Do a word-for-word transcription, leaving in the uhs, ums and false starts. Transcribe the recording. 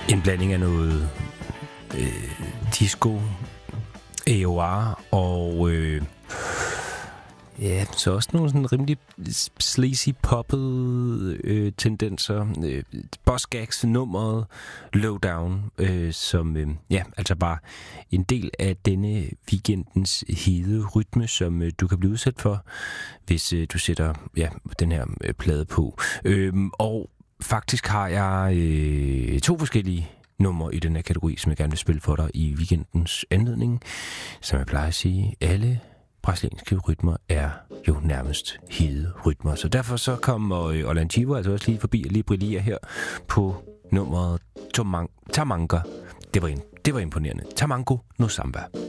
En blanding af noget øh, disco, A O R og øh, ja, så også nogle sådan rimelig sleazy poppede øh, tendenser. Øh, Boss Gags nummeret Low Down, øh, som øh, ja, altså var en del af denne weekendens hede rytme, som øh, du kan blive udsat for, hvis øh, du sætter ja, den her øh, plade på. Øh, og faktisk har jeg øh, to forskellige nummer i den her kategori, som jeg gerne vil spille for dig i weekendens anledning. Som jeg plejer at sige, alle brasilianske rytmer er jo nærmest hede rytmer. Så derfor så kommer Orlando Chivo altså også lige forbi og lige brillerer her på nummeret Tamango. Det var, det var imponerende. Tamango no Samba.